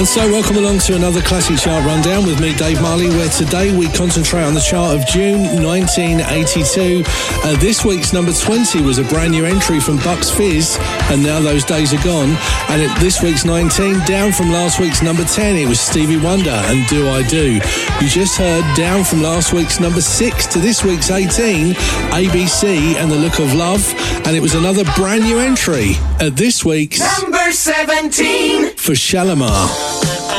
And so welcome along to another Classic Chart Rundown with me, Dave Marley, where today we concentrate on the chart of June 1982. This week's number 20 was a brand new entry from Bucks Fizz, and now those days are gone. And at this week's 19, down from last week's number 10, it was Stevie Wonder and Do I Do. You just heard down from last week's number 6 to this week's 18, ABC and The Look of Love, and it was another brand new entry at this week's number 17 for Shalimar.